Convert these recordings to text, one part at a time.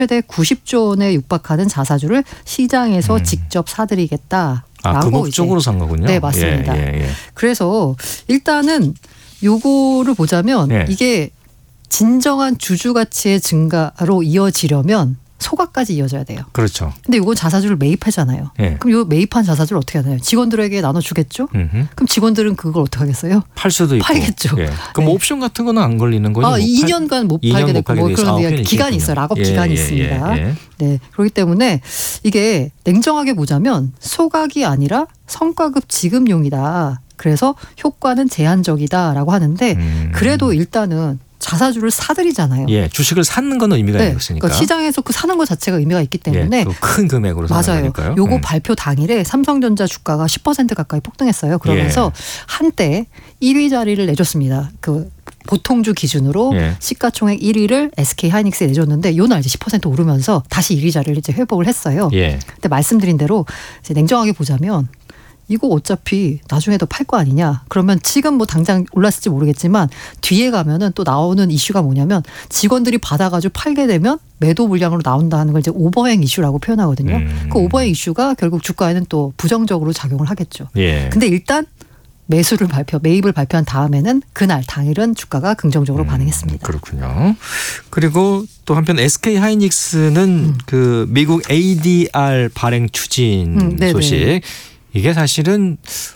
최대 90조 원에 육박하는 자사주를 시장에서 직접 사들이겠다라고 그 목적으로 산 거군요. 네, 맞습니다. 그래서 일단은 요거를 보자면 이게 진정한 주주 가치의 증가로 이어지려면 소각까지 이어져야 돼요. 그렇죠. 근데 이건 자사주를 매입하잖아요. 그럼 이 매입한 자사주를 어떻게 하나요? 직원들에게 나눠주겠죠? 그럼 직원들은 그걸 어떻게 하겠어요? 팔 수도 있고. 팔겠죠. 그럼 옵션 같은 거는 안 걸리는 거죠? 2년간 못 팔게 됐고 그런 기간이 있어요. 락업 기간이 있습니다. 네, 그렇기 때문에 이게 냉정하게 보자면 소각이 아니라 성과급 지급용이다. 그래서 효과는 제한적이다라고 하는데 그래도 일단은 자사주를 사들이잖아요. 주식을 사는 건 의미가 있으니까. 그러니까 시장에서 그 사는 것 자체가 의미가 있기 때문에. 또 큰 금액으로 사는 거니까요. 맞아요. 요거 발표 당일에 삼성전자 주가가 10% 가까이 폭등했어요. 그러면서 한때 1위 자리를 내줬습니다. 그 보통주 기준으로 시가총액 1위를 SK하이닉스에 내줬는데 요 날 이제 10% 오르면서 다시 1위 자리를 이제 회복을 했어요. 근데 말씀드린 대로 이제 냉정하게 보자면 이거 어차피 나중에도 팔 거 아니냐. 그러면 지금 뭐 당장 올랐을지 모르겠지만 뒤에 가면은 또 나오는 이슈가 뭐냐면 직원들이 받아가지고 팔게 되면 매도 물량으로 나온다는 걸 이제 오버행 이슈라고 표현하거든요. 그 오버행 이슈가 결국 주가에는 또 부정적으로 작용을 하겠죠. 근데 일단 매입을 발표한 다음에는 그날 당일은 주가가 긍정적으로 반응했습니다. 그렇군요. 그리고 또 한편 SK 하이닉스는 그 미국 ADR 발행 추진 소식. 이게 사실은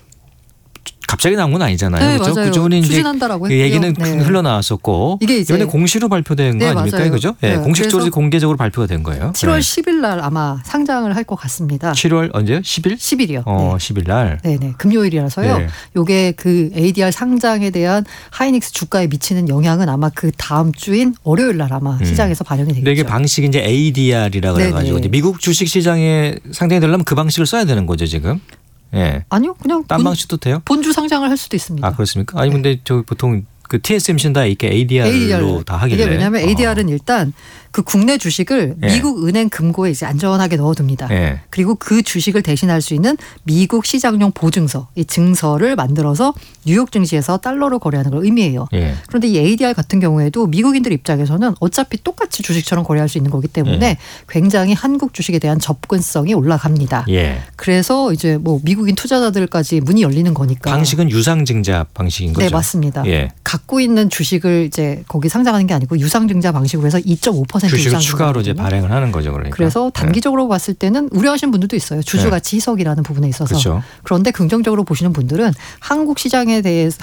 갑자기 나온 건 아니잖아요. 네, 그렇죠? 맞아요. 그전에 추진한다라고 이제 얘기는 흘러나왔었고 이게 이제 이번에 공시로 발표된 거 아닙니까? 맞아요. 그죠? 공식적으로 공개적으로 발표가 된 거예요. 7월 10일 날 아마 상장을 할 것 같습니다. 7월 언제요? 10일? 10일이요. 10일 날. 네네. 금요일이라서요. 요게 그 ADR 상장에 대한 하이닉스 주가에 미치는 영향은 아마 그 다음 주인 월요일 날 아마 시장에서 반영이 되겠죠. 근데 이게 방식이 이제 ADR이라 그래가지고 이제 미국 주식 시장에 상장이 되려면 그 방식을 써야 되는 거죠 지금. 아니요, 그냥 딴 방식도 돼요? 본주 상장을 할 수도 있습니다. 그렇습니까? 아니 근데 저 보통 그 TSMC는 다 이렇게 ADR로 다 하길래. 이게 왜냐하면 ADR은 일단 그 국내 주식을 미국 은행 금고에 이제 안전하게 넣어둡니다. 그리고 그 주식을 대신할 수 있는 미국 시장용 보증서, 이 증서를 만들어서 뉴욕 증시에서 달러로 거래하는 걸 의미해요. 그런데 이 ADR 같은 경우에도 미국인들 입장에서는 어차피 똑같이 주식처럼 거래할 수 있는 거기 때문에 굉장히 한국 주식에 대한 접근성이 올라갑니다. 그래서 이제 뭐 미국인 투자자들까지 문이 열리는 거니까. 방식은 유상증자 방식인 거죠? 네, 맞습니다. 갖고 있는 주식을 이제 거기 상장하는 게 아니고 유상증자 방식으로 해서 2.5% 주식을 추가로 이제 발행을 하는 거죠, 그러니까. 그래서 단기적으로 봤을 때는 우려하시는 분들도 있어요. 주주 가치 희석이라는 부분에 있어서. 그렇죠. 그런데 긍정적으로 보시는 분들은 한국 시장에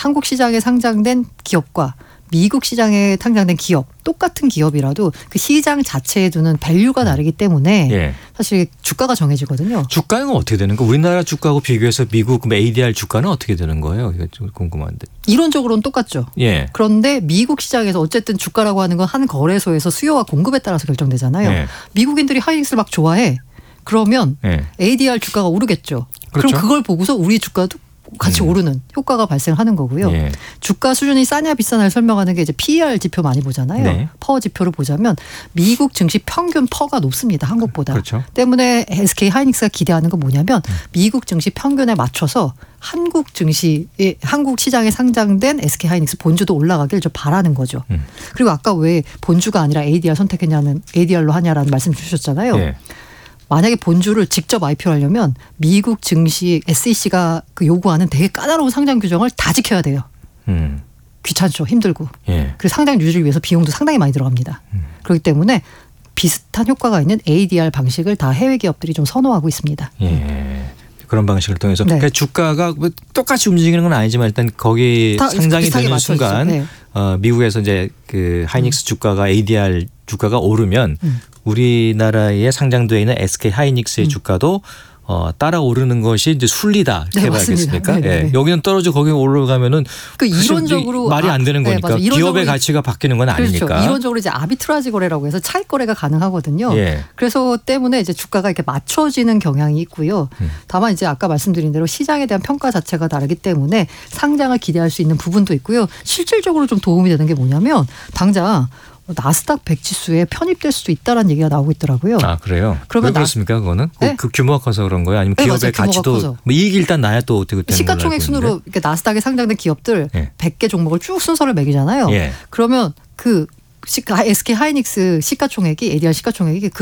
상장된 기업과 미국 시장에 상장된 기업, 똑같은 기업이라도 그 시장 자체에 두는 밸류가 다르기 때문에 사실 주가가 정해지거든요. 주가는 어떻게 되는 거예요? 우리나라 주가하고 비교해서 미국 ADR 주가는 어떻게 되는 거예요? 이거 좀 궁금한데. 이론적으로는 똑같죠. 그런데 미국 시장에서 어쨌든 주가라고 하는 건 한 거래소에서 수요와 공급에 따라서 결정되잖아요. 미국인들이 하이닉스를 막 좋아해. 그러면 ADR 주가가 오르겠죠. 그렇죠. 그럼 그걸 보고서 우리 주가도 같이 오르는 효과가 발생하는 거고요. 주가 수준이 싸냐 비싸냐를 설명하는 게 이제 PER 지표 많이 보잖아요. 퍼 지표를 보자면 미국 증시 평균 퍼가 높습니다. 한국보다. 그렇죠. 때문에 SK 하이닉스가 기대하는 건 뭐냐면 미국 증시 평균에 맞춰서 한국 시장에 상장된 SK 하이닉스 본주도 올라가길 좀 바라는 거죠. 그리고 아까 왜 본주가 아니라 ADR 선택했냐는 ADR로 하냐라는 말씀 주셨잖아요. 만약에 본주를 직접 IPO 하려면 미국 증시 SEC가 그 요구하는 되게 까다로운 상장 규정을 다 지켜야 돼요. 귀찮죠. 힘들고. 그리고 상장 유지를 위해서 비용도 상당히 많이 들어갑니다. 그렇기 때문에 비슷한 효과가 있는 ADR 방식을 다 해외 기업들이 좀 선호하고 있습니다. 그런 방식을 통해서 그러니까 주가가 똑같이 움직이는 건 아니지만 일단 거기 상장이 되는 순간 미국에서 이제 그 하이닉스 주가가 ADR 주가가 오르면 우리나라에 상장되어 있는 SK 하이닉스의 주가도 따라 오르는 것이 이제 순리다 이렇게 봐야겠습니까? 여기는 떨어져 거기 올라가면은 그 이론적으로 말이 안 되는 거니까 기업의 가치가 바뀌는 건 아니니까. 그렇죠. 이론적으로 이제 아비트라지 거래라고 해서 차익 거래가 가능하거든요. 그래서 때문에 이제 주가가 이렇게 맞춰지는 경향이 있고요. 다만 이제 아까 말씀드린 대로 시장에 대한 평가 자체가 다르기 때문에 상장을 기대할 수 있는 부분도 있고요. 실질적으로 좀 도움이 되는 게 뭐냐면 당장 나스닥 100 지수에 편입될 수도 있다라는 얘기가 나오고 있더라고요. 그래요? 그러면 왜 그렇습니까? 그거는? 그 규모가 커서 그런 거예요? 아니면 기업의 가치도 뭐 이익이 일단 나야 또 어떻게 되는 시가총액 순으로 이렇게 나스닥에 상장된 기업들 100개 종목을 쭉 순서를 매기잖아요. 그러면 그 SK 하이닉스 시가총액이 ADR 시가총액이